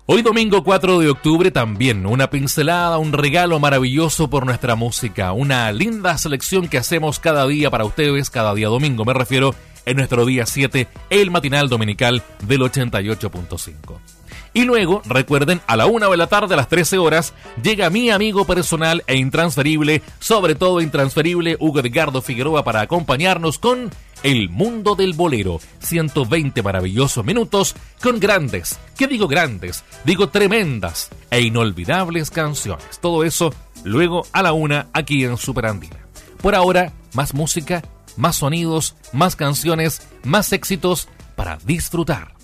Hoy domingo 4 de octubre también una pincelada, un regalo maravilloso por nuestra música, una linda selección que hacemos cada día para ustedes, cada día domingo, me refiero en nuestro día 7, el matinal dominical del 88.5. Y luego, recuerden, a la 1 de la tarde, a las 13 horas, llega mi amigo personal e intransferible, sobre todo intransferible, Hugo Edgardo Figueroa, para acompañarnos con El Mundo del Bolero. 120 maravillosos minutos con grandes, ¿qué digo grandes? Digo tremendas e inolvidables canciones. Todo eso luego a la 1 aquí en Super Andina. Por ahora, más música, más sonidos, más canciones, más éxitos para disfrutar.